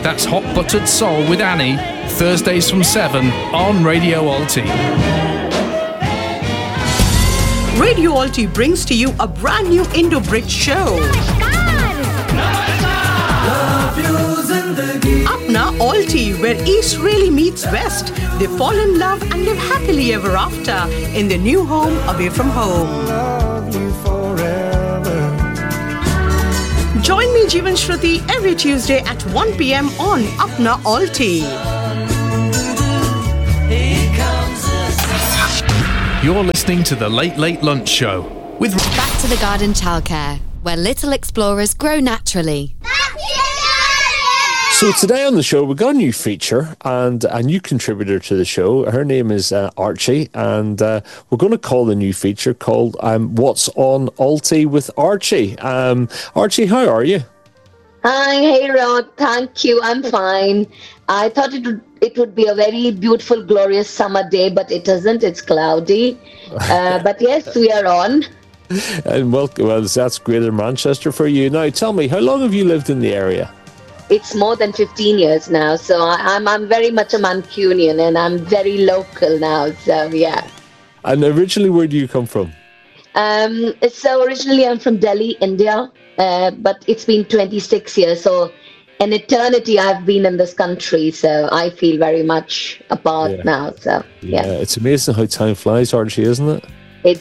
That's Hot Buttered Soul with Annie, Thursdays from 7 on Radio Alti. Radio Alti brings to you a brand new Indo-Brit show. Apna Alti, where East really meets West. They fall in love and live happily ever after in their new home away from home. Join me, Jeevan Shruti, every Tuesday at 1 p.m. on Apna Alti. You're listening to the Late Late Lunch Show with Back to the Garden Childcare, where little explorers grow naturally. So today on the show, we've got a new feature and a new contributor to the show. Her name is Archie, and we're going to call the new feature called What's on Alti with Archie. Archie, how are you? Hi, hey Rod, thank you, I'm fine. I thought it would be a very beautiful, glorious summer day, but it isn't, it's cloudy. But yes, we are on. And well, that's Greater Manchester for you. Now, tell me, how long have you lived in the area? It's more than 15 years now, so I'm very much a Mancunian and I'm very local now, so yeah. And originally, where do you come from? So originally I'm from Delhi, India, but it's been 26 years, so an eternity I've been in this country, so I feel very much a part now, so yeah. It's amazing how time flies, Archie, isn't it? It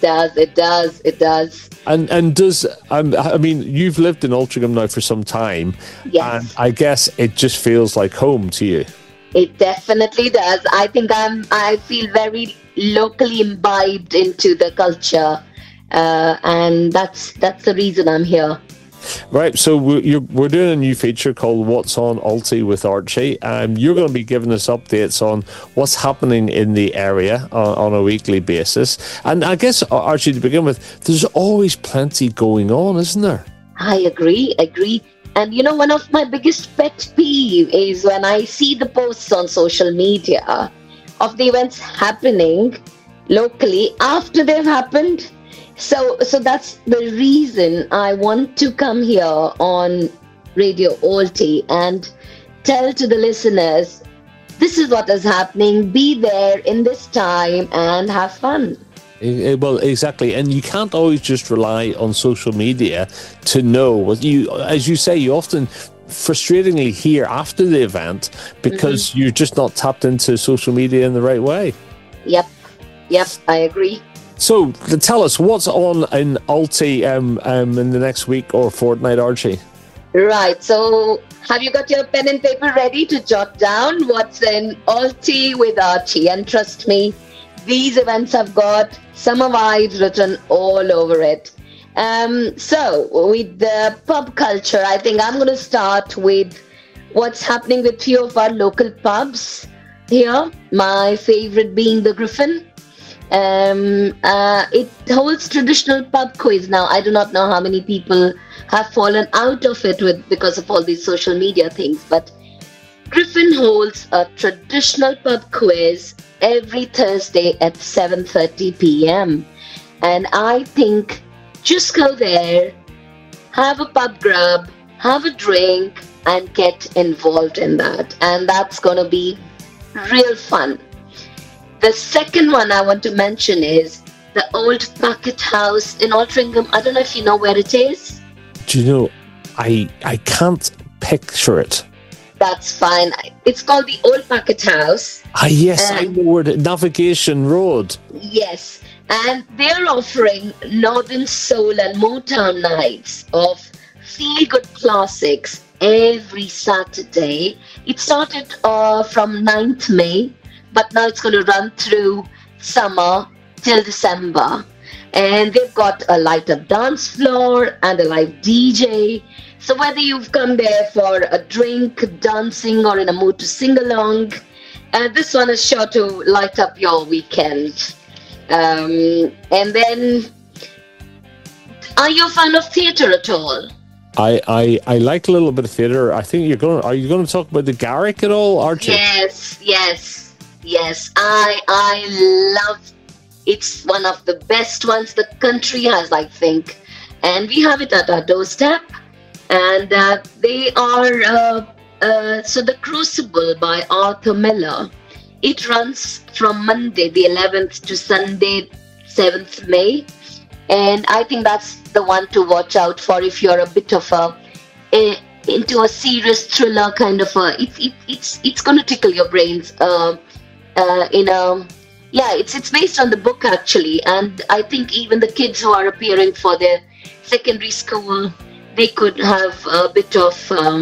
does. And does, I mean, you've lived in Altrincham now for some time. Yes. And I guess it just feels like home to you. It definitely does. I think I feel very locally imbibed into the culture. And that's the reason I'm here. Right, so we're doing a new feature called What's on Alti with Archie. You're going to be giving us updates on what's happening in the area on a weekly basis. And I guess, Archie, to begin with, there's always plenty going on, isn't there? I agree. And you know, one of my biggest pet peeve is when I see the posts on social media of the events happening locally after they've happened. So that's the reason I want to come here on Radio Alti and tell to the listeners, this is what is happening, be there in this time and have fun. Well, exactly. And you can't always just rely on social media to know what as you say, you often frustratingly hear after the event because you're just not tapped into social media in the right way. Yep, I agree. So, tell us, what's on in Alti in the next week or fortnight, Archie? Right, so have you got your pen and paper ready to jot down what's in Alti with Archie? And trust me, these events have got summer vibes written all over it. So, with the pub culture, I think I'm going to start with what's happening with few of our local pubs here. My favorite being the Griffin. It holds traditional pub quiz now. I do not know how many people have fallen out of it because of all these social media things, but Griffin holds a traditional pub quiz every Thursday at 7:30 p.m. And I think just go there, have a pub grub, have a drink, and get involved in that. And that's going to be real fun. The second one I want to mention is the Old Packet House in Altrincham. I don't know if you know where it is. Do you know, I can't picture it. That's fine. It's called the Old Packet House. Yes, I know where Navigation Road. Yes, and they're offering Northern Soul and Motown nights of feel-good classics every Saturday. It started from 9th May. But now it's going to run through summer till December. And they've got a light-up dance floor and a live DJ. So whether you've come there for a drink, dancing, or in a mood to sing along, this one is sure to light up your weekend. And then, are you a fan of theatre at all? I like a little bit of theatre. I think are you going to talk about the Garrick at all, Archie? Yes, I love. It's one of the best ones the country has, I think, and we have it at our doorstep. And they are so The Crucible by Arthur Miller, it runs from Monday the 11th to Sunday 7th May. And I think that's the one to watch out for if you're a bit of into a serious thriller kind of it's going to tickle your brains it's based on the book actually, and I think even the kids who are appearing for their secondary school, they could have a bit of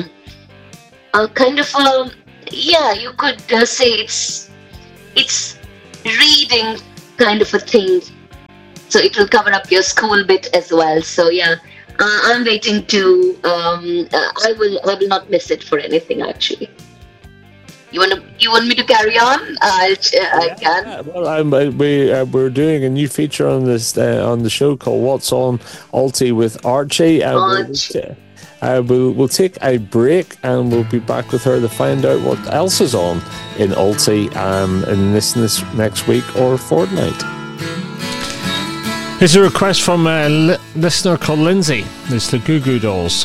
you could say it's reading kind of a thing, so it will cover up your school bit as well. So I'm waiting to I will not miss it for anything actually. You want me to carry on? I can. Well, we're doing a new feature on this on the show called What's on Alti with Archie. We'll take a break and we'll be back with her to find out what else is on in Alti in this next week or fortnight. Here's a request from a listener called Lindsay. It's the Goo Goo Dolls.